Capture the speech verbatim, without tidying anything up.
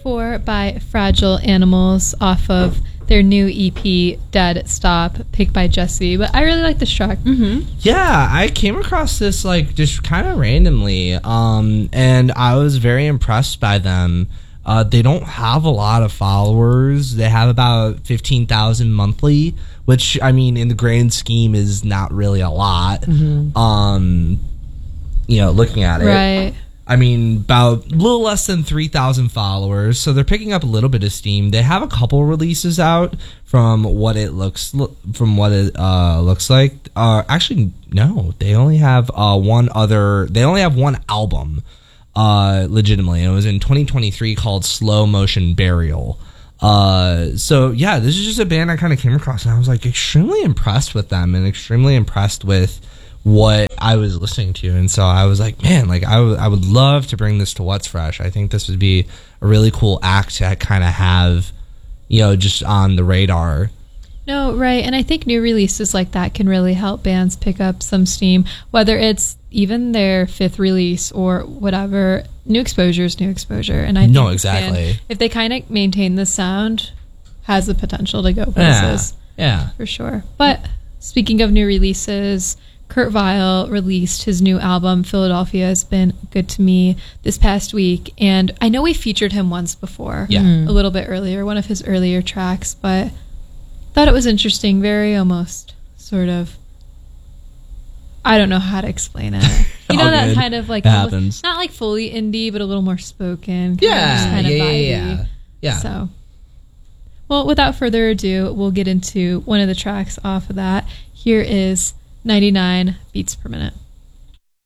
four by Fragile Animals off of their new E P, Dead Stop, picked by Jesse. But I really like this track. Mm-hmm. Yeah, I came across this like just kind of randomly, um, and I was very impressed by them. Uh, they don't have a lot of followers. They have about fifteen thousand monthly, which, I mean, in the grand scheme is not really a lot. Mm-hmm. Um, you know, looking at it. Right. I mean, about a little less than three thousand followers, so they're picking up a little bit of steam. They have a couple releases out from what it looks from what it uh, looks like. Uh, actually, no, they only have uh, one other. They only have one album. Uh, legitimately, it was in twenty twenty-three called Slow Motion Burial. Uh, so yeah, this is just a band I kind of came across, and I was like extremely impressed with them, and extremely impressed with what I was listening to. And so I was like, man, like I, w- I would love to bring this to What's Fresh. I think this would be a really cool act to kind of have, you know, just on the radar. No, right. And I think new releases like that can really help bands pick up some steam, whether it's even their fifth release or whatever. New exposure is new exposure. And I think no, exactly. Band, if they kind of maintain the sound, has the potential to go places. Yeah, yeah. For sure. But speaking of new releases, Kurt Vile released his new album, Philadelphia Has Been Good to Me, this past week. And I know we featured him once before, yeah. a little bit earlier, one of his earlier tracks, but thought it was interesting, very almost sort of, I don't know how to explain it. You know, that good. kind of like, almost, not like fully indie, but a little more spoken. Yeah, kind of yeah, vibey. yeah, yeah, yeah. So, well, without further ado, we'll get into one of the tracks off of that. Here is ninety-nine beats per minute.